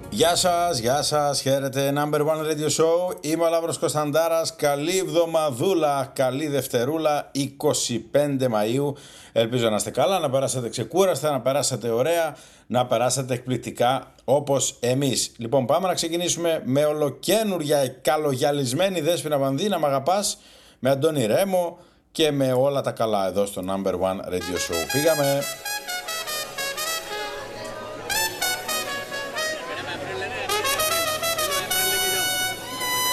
Γεια σας, χαίρετε, Number One Radio Show, είμαι ο Λαύρος Κωνσταντάρας, καλή εβδομαδούλα, καλή Δευτερούλα, 25 Μαΐου, ελπίζω να είστε καλά, να περάσετε ξεκούραστα, να περάσετε ωραία, να περάσετε εκπληκτικά όπως εμείς. Λοιπόν, πάμε να ξεκινήσουμε με ολοκαίνουργια καλογιαλισμένη Δέσποινα Βανδύ, να μ' αγαπάς, με Αντώνη Ρέμο και με όλα τα καλά εδώ στο Number One Radio Show. Φύγαμε!